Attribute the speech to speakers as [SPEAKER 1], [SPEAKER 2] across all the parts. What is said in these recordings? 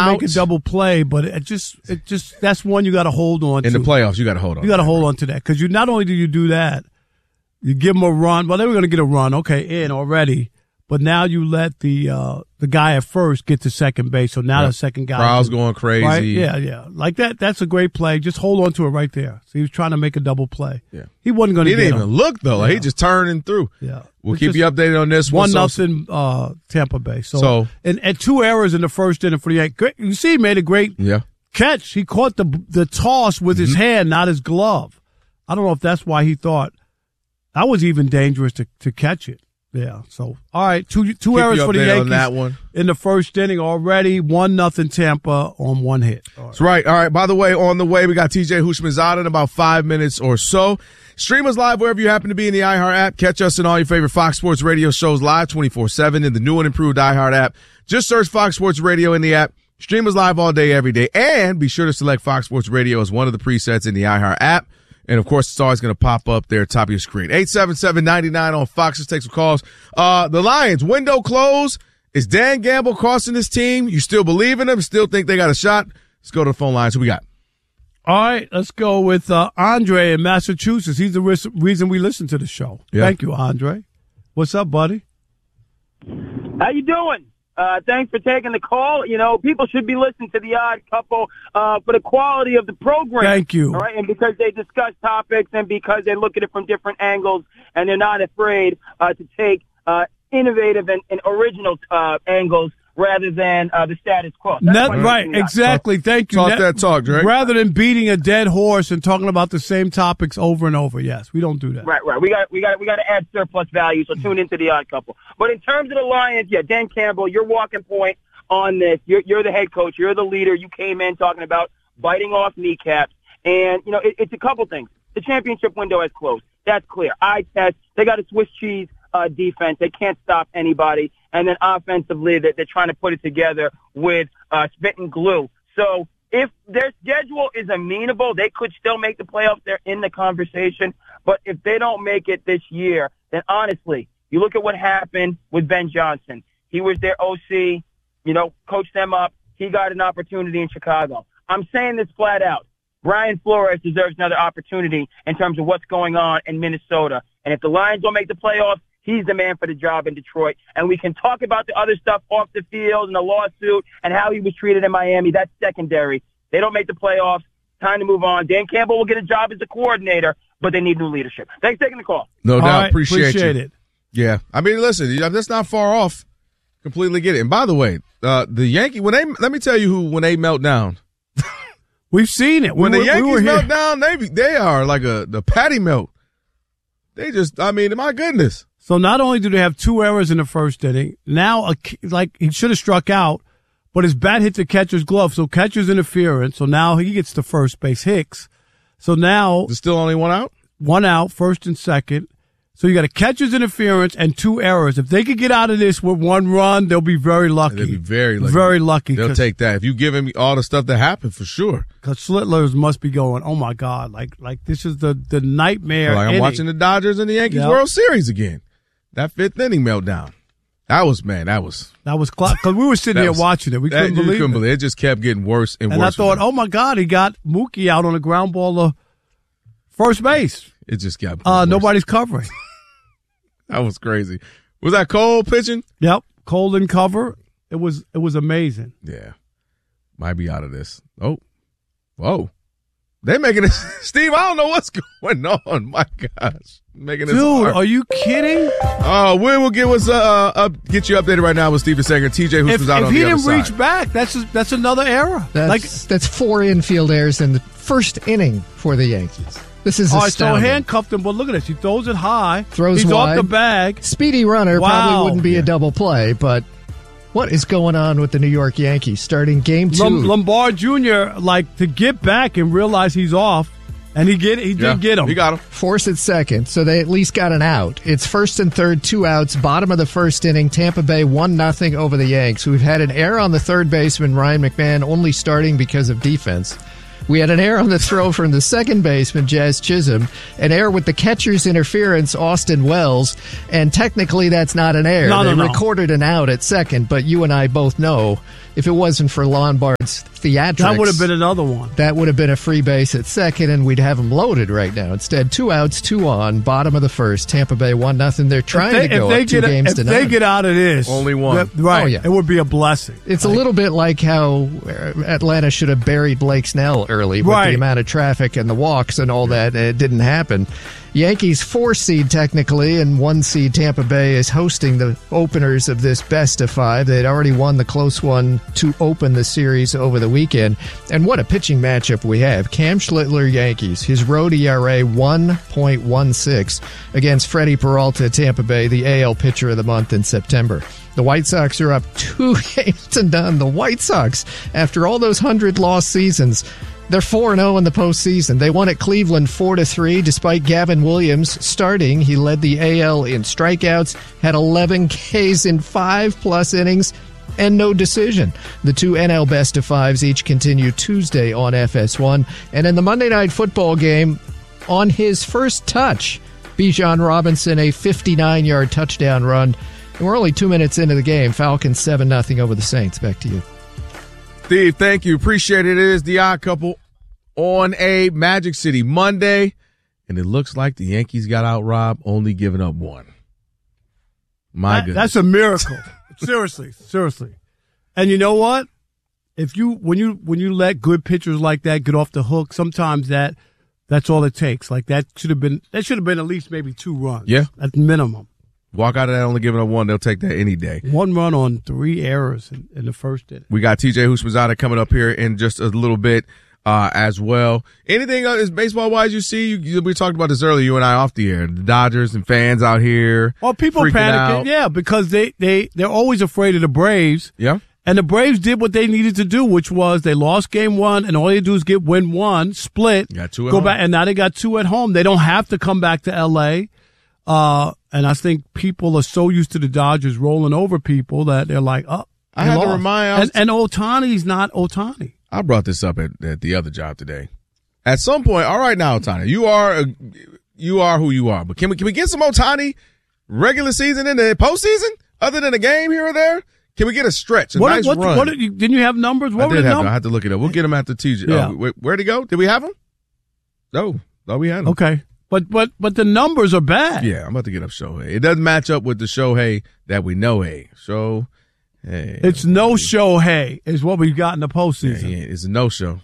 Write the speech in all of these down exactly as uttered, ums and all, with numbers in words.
[SPEAKER 1] to
[SPEAKER 2] out.
[SPEAKER 1] make a double play, but it just, it just that's one you got to hold on to.
[SPEAKER 2] In the playoffs, you got to hold on.
[SPEAKER 1] You got to hold
[SPEAKER 2] right?
[SPEAKER 1] on to that because you not only do you do that, you give them a run. Well, they were going to get a run, okay, in already, but now you let the uh, the guy at first get to second base, so now
[SPEAKER 2] yep.
[SPEAKER 1] the second guy.
[SPEAKER 2] Crowd's going crazy.
[SPEAKER 1] Right? Yeah, yeah, like that. That's a great play. Just hold on to it right there. So he was trying to make a double play.
[SPEAKER 2] Yeah,
[SPEAKER 1] he wasn't going to.
[SPEAKER 2] He
[SPEAKER 1] get
[SPEAKER 2] didn't
[SPEAKER 1] him.
[SPEAKER 2] even look though. Like,
[SPEAKER 1] yeah.
[SPEAKER 2] he just turned and threw.
[SPEAKER 1] Yeah,
[SPEAKER 2] we'll
[SPEAKER 1] it's
[SPEAKER 2] keep you updated on this
[SPEAKER 1] one.
[SPEAKER 2] One
[SPEAKER 1] nothing uh, Tampa Bay. So,
[SPEAKER 2] so
[SPEAKER 1] and, and two errors in the first inning for the Yankees. You see, he made a great
[SPEAKER 2] yeah.
[SPEAKER 1] catch. He caught the the toss with mm-hmm. his hand, not his glove. I don't know if that's why he thought that was even dangerous to, to catch it. Yeah. So, all right, two two
[SPEAKER 2] Keep
[SPEAKER 1] errors for the Yankees
[SPEAKER 2] on that one.
[SPEAKER 1] in the first inning already. One nothing Tampa on one hit.
[SPEAKER 2] All right. That's right. All right. By the way, on the way, we got T J Houshmandzadeh in about five minutes or so. Stream us live wherever you happen to be in the iHeart app. Catch us in all your favorite Fox Sports Radio shows live twenty-four seven in the new and improved iHeart app. Just search Fox Sports Radio in the app. Stream us live all day, every day. And be sure to select Fox Sports Radio as one of the presets in the iHeart app. And, of course, it's always going to pop up there at the top of your screen. eight seven seven, nine nine on Fox. Let's take some calls. Uh, the Lions, window closed. Is Dan Gamble costing this team? You still believe in them? Still think they got a shot? Let's go to the phone lines. Who we got?
[SPEAKER 1] All right, let's go with uh, Andre in Massachusetts. He's the re- reason we listen to the show.
[SPEAKER 2] Yeah.
[SPEAKER 1] Thank you, Andre. What's up, buddy?
[SPEAKER 3] How you doing? Uh, thanks for taking the call. You know, people should be listening to The Odd Couple uh, for the quality of the program.
[SPEAKER 1] Thank you.
[SPEAKER 3] All right, and because they discuss topics and because they look at it from different angles and they're not afraid uh, to take uh, innovative and, and original uh, angles rather than uh, the status quo.
[SPEAKER 1] Net, right, exactly.
[SPEAKER 2] Talk,
[SPEAKER 1] Thank you.
[SPEAKER 2] Talk
[SPEAKER 1] Net,
[SPEAKER 2] that talk, Drake.
[SPEAKER 1] Rather than beating a dead horse and talking about the same topics over and over. Yes, we don't do that.
[SPEAKER 3] Right, right. We got, we got, we got to add surplus value. So tune into The Odd Couple. But in terms of the Lions, yeah, Dan Campbell, your walking point on this. You're, you're the head coach. You're the leader. You came in talking about biting off kneecaps, and you know it, it's a couple things. The championship window has closed. That's clear. Eye test. They got a Swiss cheese uh, defense. They can't stop anybody. And then offensively, that they're trying to put it together with uh, spit and glue. So if their schedule is amenable, they could still make the playoffs. They're in the conversation. But if they don't make it this year, then honestly, you look at what happened with Ben Johnson. He was their O C, you know, coached them up. He got an opportunity in Chicago. I'm saying this flat out. Brian Flores deserves another opportunity in terms of what's going on in Minnesota. And if the Lions don't make the playoffs, he's the man for the job in Detroit. And we can talk about the other stuff off the field and the lawsuit and how he was treated in Miami. That's secondary. They don't make the playoffs. Time to move on. Dan Campbell will get a job as a coordinator, but they need new leadership. Thanks for taking the call.
[SPEAKER 2] No
[SPEAKER 1] All
[SPEAKER 2] doubt.
[SPEAKER 1] right,
[SPEAKER 2] appreciate,
[SPEAKER 1] appreciate
[SPEAKER 2] you.
[SPEAKER 1] it.
[SPEAKER 2] Yeah. I mean, listen, that's not far off. Completely get it. And by the way, uh, the Yankee, when they, let me tell you who, when they melt down.
[SPEAKER 1] We've seen it.
[SPEAKER 2] When
[SPEAKER 1] we,
[SPEAKER 2] the Yankees
[SPEAKER 1] we were
[SPEAKER 2] melt
[SPEAKER 1] here.
[SPEAKER 2] down, they, they are like a, the patty melt. They just, I mean, my goodness.
[SPEAKER 1] So not only do they have two errors in the first inning, now a, like he should have struck out, but his bat hit the catcher's glove, so catcher's interference. So now he gets to first base. Hicks. So now
[SPEAKER 2] there's still only one out.
[SPEAKER 1] One out, first and second. So you got a catcher's interference and two errors. If they could get out of this with one run, they'll be very lucky.
[SPEAKER 2] They'll be very lucky.
[SPEAKER 1] Very lucky.
[SPEAKER 2] They'll take that. If you give him all the stuff that happened, for sure.
[SPEAKER 1] Because Slitlers must be going, oh my God, like like this is the the nightmare.
[SPEAKER 2] Like I'm
[SPEAKER 1] inning.
[SPEAKER 2] watching the Dodgers and the Yankees
[SPEAKER 1] Yep.
[SPEAKER 2] World Series again. That fifth inning meltdown. That was, man, that was.
[SPEAKER 1] That was because we were sitting there
[SPEAKER 2] was,
[SPEAKER 1] watching it. We
[SPEAKER 2] that,
[SPEAKER 1] couldn't believe
[SPEAKER 2] couldn't
[SPEAKER 1] it.
[SPEAKER 2] believe it. It just kept getting worse and,
[SPEAKER 1] and
[SPEAKER 2] worse.
[SPEAKER 1] I thought, oh my God, he got Mookie out on a ground ball to first base.
[SPEAKER 2] It just got
[SPEAKER 1] uh,
[SPEAKER 2] worse.
[SPEAKER 1] Nobody's covering.
[SPEAKER 2] That was crazy. Was that Cole pitching?
[SPEAKER 1] Yep, Cole in cover. It was it was amazing.
[SPEAKER 2] Yeah, might be out of this. Oh, whoa, they making this. Steve, I don't know what's going on. My gosh, making this.
[SPEAKER 1] Dude,
[SPEAKER 2] hard.
[SPEAKER 1] are you kidding?
[SPEAKER 2] Oh, uh, we will get us uh, up, get you updated right now with Steven Sanger, T J, who's
[SPEAKER 1] If,
[SPEAKER 2] out
[SPEAKER 1] if
[SPEAKER 2] on
[SPEAKER 1] he
[SPEAKER 2] the other
[SPEAKER 1] didn't reach
[SPEAKER 2] side.
[SPEAKER 1] back, that's that's another error.
[SPEAKER 4] That's,
[SPEAKER 1] like
[SPEAKER 4] that's four infield errors in the first inning for the Yankees. This is
[SPEAKER 1] all right,
[SPEAKER 4] astounding.
[SPEAKER 1] so handcuffed him, but look at this. He throws it high.
[SPEAKER 4] Throws
[SPEAKER 1] He's
[SPEAKER 4] wide.
[SPEAKER 1] off the bag.
[SPEAKER 4] Speedy runner
[SPEAKER 1] Wow.
[SPEAKER 4] probably wouldn't be
[SPEAKER 1] Yeah.
[SPEAKER 4] a double play, but what is going on with the New York Yankees starting game two?
[SPEAKER 1] Lom- Lombard Junior, like, to get back and realize he's off, and he get he did
[SPEAKER 2] Yeah,
[SPEAKER 1] get him.
[SPEAKER 2] He got him.
[SPEAKER 4] Force at second, so they at least got an out. It's first and third, two outs, bottom of the first inning. Tampa Bay one nothing over the Yanks. We've had an error on the third baseman, Ryan McMahon, only starting because of defense. We had an error on the throw from the second baseman, Jazz Chisholm, an error with the catcher's interference, Austin Wells, and technically that's not an error.
[SPEAKER 1] No, no,
[SPEAKER 4] they
[SPEAKER 1] no.
[SPEAKER 4] recorded an out at second, but you and I both know if it wasn't for Lombard's theatrics,
[SPEAKER 1] That would have been another one.
[SPEAKER 4] that would have been a free base at second, and we'd have them loaded right now. Instead, two outs, two on, bottom of the first. Tampa Bay one nothing. They're trying
[SPEAKER 1] If they,
[SPEAKER 4] to go
[SPEAKER 1] if they
[SPEAKER 4] up two
[SPEAKER 1] get,
[SPEAKER 4] games
[SPEAKER 1] if
[SPEAKER 4] to
[SPEAKER 1] they
[SPEAKER 4] none.
[SPEAKER 1] get out of this,
[SPEAKER 2] Only one.
[SPEAKER 1] that- right?
[SPEAKER 4] Oh, yeah.
[SPEAKER 1] It would be a blessing.
[SPEAKER 4] It's a little bit like how uh, Atlanta should have buried Blake Snell early with
[SPEAKER 1] Right.
[SPEAKER 4] the amount of traffic and the walks and all that. It didn't happen. Yankees four seed technically, and one seed Tampa Bay is hosting the openers of this best of five. They'd already won the close one to open the series over the weekend. And what a pitching matchup we have. Cam Schlittler, Yankees, his road E R A one point one six against Freddie Peralta, Tampa Bay, the A L pitcher of the month in September. The White Sox are up two games to none. The White Sox, after all those hundred lost seasons, they're four and oh in the postseason. They won at Cleveland four to three despite Gavin Williams starting. He led the A L in strikeouts, had eleven Ks in five-plus innings, and no decision. The two N L best of fives each continue Tuesday on F S one. And in the Monday Night Football game, on his first touch, Bijan Robinson, a fifty-nine-yard touchdown run. And we're only two minutes into the game. Falcons seven nothing over the Saints. Back to you.
[SPEAKER 2] Steve, thank you. Appreciate it. It is the Odd Couple on a Magic City Monday, and it looks like the Yankees got out robbed, only giving up one. My
[SPEAKER 1] That-
[SPEAKER 2] goodness.
[SPEAKER 1] That's a miracle. seriously, seriously. And you know what? If you when you when you let good pitchers like that get off the hook, sometimes that that's all it takes. Like that should have been that should have been at least maybe two runs.
[SPEAKER 2] Yeah.
[SPEAKER 1] At minimum.
[SPEAKER 2] Walk out of that only giving up one, they'll take that any day.
[SPEAKER 1] One run on three errors in, in the first inning.
[SPEAKER 2] We got T J Houshmandzadeh coming up here in just a little bit uh, as well. Anything else baseball-wise you see? You, you, we talked about this earlier, you and I off the air. The Dodgers and fans out here.
[SPEAKER 1] Well, people
[SPEAKER 2] freaking
[SPEAKER 1] panicking,
[SPEAKER 2] out.
[SPEAKER 1] yeah, because they, they, they're always afraid of the Braves.
[SPEAKER 2] Yeah.
[SPEAKER 1] And the Braves did what they needed to do, which was they lost game one, and all they do is get win one, split,
[SPEAKER 2] Got two at
[SPEAKER 1] go
[SPEAKER 2] home.
[SPEAKER 1] back, and now they got two at home. They don't have to come back to L A. Uh, and I think people are so used to the Dodgers rolling over people that they're like, oh,
[SPEAKER 2] I
[SPEAKER 1] they
[SPEAKER 2] had to
[SPEAKER 1] lost.
[SPEAKER 2] remind- I was-
[SPEAKER 1] and, and Otani's not Otani.
[SPEAKER 2] I brought this up at, at the other job today. At some point, all right now, Otani, you are a, you are who you are. But can we can we get some Otani regular season in the postseason other than a game here or there? Can we get a stretch, a
[SPEAKER 1] What,
[SPEAKER 2] nice
[SPEAKER 1] what,
[SPEAKER 2] run?
[SPEAKER 1] what, did you, didn't you have numbers? What
[SPEAKER 2] I
[SPEAKER 1] were
[SPEAKER 2] did
[SPEAKER 1] the
[SPEAKER 2] have to, I
[SPEAKER 1] numbers?
[SPEAKER 2] had to look it up. We'll get him after T J.
[SPEAKER 1] Yeah.
[SPEAKER 2] Oh, wait, where'd he go? Did we have him? No, no, we had him.
[SPEAKER 1] Okay. But, but, but the numbers are bad.
[SPEAKER 2] Yeah, I'm about to get up Shohei. It doesn't match up with the Shohei that we know. Hey, so hey,
[SPEAKER 1] It's no Shohei is what we got in the
[SPEAKER 2] yeah,
[SPEAKER 1] postseason,
[SPEAKER 2] he ain't- it's a no show.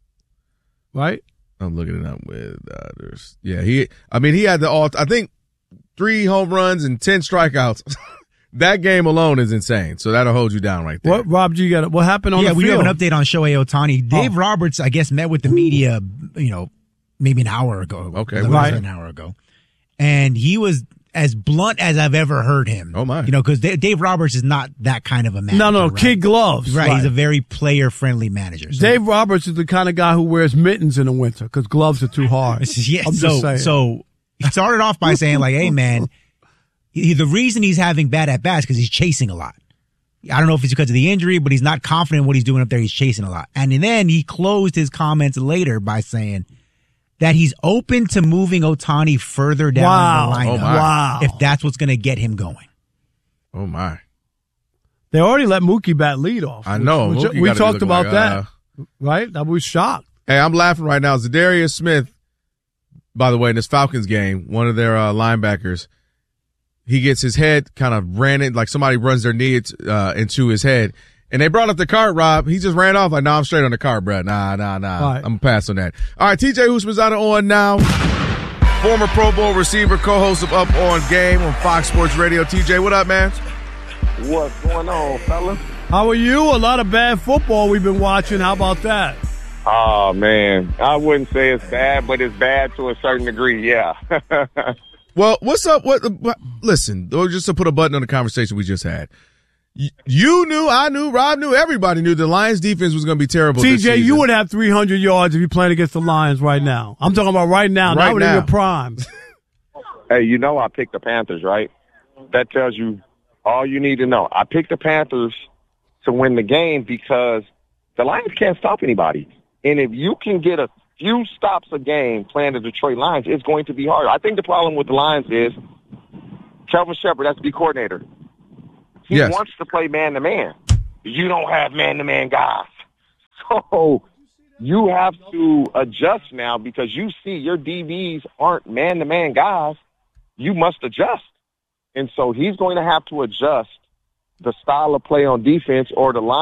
[SPEAKER 1] right?
[SPEAKER 2] I'm looking it up with uh, there's yeah he I mean he had the all I think three home runs and ten strikeouts. That game alone is insane. So that'll hold you down right there.
[SPEAKER 1] What, Rob, you got? What happened on
[SPEAKER 5] yeah,
[SPEAKER 1] the
[SPEAKER 5] we
[SPEAKER 1] field?
[SPEAKER 5] have an update on Shohei Ohtani. Dave
[SPEAKER 1] Oh.
[SPEAKER 5] Roberts, I guess, met with the media, you know, maybe an hour ago.
[SPEAKER 2] Okay,
[SPEAKER 5] less
[SPEAKER 1] right.
[SPEAKER 5] than an hour ago, and he was as blunt as I've ever heard him.
[SPEAKER 2] Oh, my.
[SPEAKER 5] You know, because Dave Roberts is not that kind of a manager.
[SPEAKER 1] No, no,
[SPEAKER 5] right?
[SPEAKER 1] kid gloves.
[SPEAKER 5] Right, he's a very player-friendly manager. So-
[SPEAKER 1] Dave Roberts is the kind of guy who wears mittens in the winter because gloves are too hard.
[SPEAKER 5] Yeah,
[SPEAKER 1] I'm
[SPEAKER 5] so
[SPEAKER 1] just saying.
[SPEAKER 5] so he started off by saying like, "Hey, man, he, the reason he's having bad at bats because he's chasing a lot. I don't know if it's because of the injury, but he's not confident in what he's doing up there. He's chasing a lot." And then he closed his comments later by saying that he's open to moving Ohtani further down
[SPEAKER 1] Wow.
[SPEAKER 5] the lineup
[SPEAKER 2] Oh, my.
[SPEAKER 1] Wow.
[SPEAKER 5] if that's what's going to get him going.
[SPEAKER 2] Oh my.
[SPEAKER 1] They already let Mookie bat lead off.
[SPEAKER 2] I know.
[SPEAKER 1] Which-
[SPEAKER 2] Mookie
[SPEAKER 1] we
[SPEAKER 2] gotta
[SPEAKER 1] talked
[SPEAKER 2] look
[SPEAKER 1] about
[SPEAKER 2] like,
[SPEAKER 1] that,
[SPEAKER 2] uh,
[SPEAKER 1] right? I was shocked.
[SPEAKER 2] Hey, I'm laughing right now. Zadarius Smith, by the way, in this Falcons game, one of their uh, linebackers, he gets his head kind of ran in, like somebody runs their knee uh, into his head. And they brought up the cart, Rob. He just ran off like, nah, I'm straight on the cart, bro. Nah, nah, nah.
[SPEAKER 1] Right.
[SPEAKER 2] I'm going to pass on that. All right, T J Houshmandzadeh on now. Former Pro Bowl receiver, co-host of Up On Game on Fox Sports Radio. T J, what up, man?
[SPEAKER 6] What's going on, fellas?
[SPEAKER 1] How are you? A lot of bad football we've been watching. How about that?
[SPEAKER 6] Oh, man. I wouldn't say it's bad, but it's bad to a certain degree, yeah.
[SPEAKER 2] Well, what's up? What? what listen, or just to put a button on the conversation we just had. You, you knew, I knew, Rob knew, everybody knew the Lions defense was going to be terrible.
[SPEAKER 1] T
[SPEAKER 2] this
[SPEAKER 1] J,
[SPEAKER 2] season.
[SPEAKER 1] you would have three hundred yards if you played against the Lions right now. I'm talking about right now,
[SPEAKER 2] Right
[SPEAKER 1] not
[SPEAKER 2] now.
[SPEAKER 1] in your prime.
[SPEAKER 6] Hey, you know I picked the Panthers, right? That tells you all you need to know. I picked the Panthers to win the game because the Lions can't stop anybody. And if you can get a few stops a game playing the Detroit Lions, it's going to be hard. I think the problem with the Lions is Kelvin Shepard, that's the coordinator. He
[SPEAKER 2] yes.
[SPEAKER 6] wants to play man-to-man. You don't have man-to-man guys. So you have to adjust now because you see your D Bs aren't man-to-man guys. You must adjust. And so he's going to have to adjust the style of play on defense or the line.